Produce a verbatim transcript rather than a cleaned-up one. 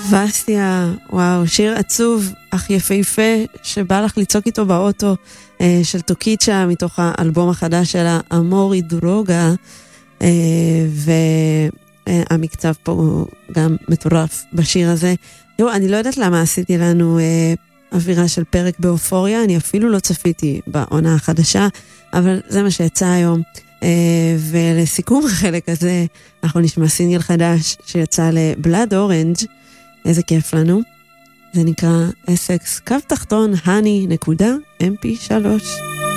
וסיה, וואו, שיר עצוב אך יפהפה שבא לך לצעוק איתו באוטו, אה, של טוקיצ'ה מתוך האלבום החדש שלה, אמורי דורוגה, אה, והמקצב פה גם מטורף בשיר הזה. תראו, אני לא יודעת למה עשיתי לנו אה, אווירה של פרק באופוריה, אני אפילו לא צפיתי בעונה החדשה, אבל זה מה שיצא היום. Uh, ולסיכום החלק הזה אנחנו נשמע סינגל חדש שיצא לבלאד אורנג', איזה כיף לנו. זה נקרא אסקס קו תחתון הני נקודה אם פי שלוש.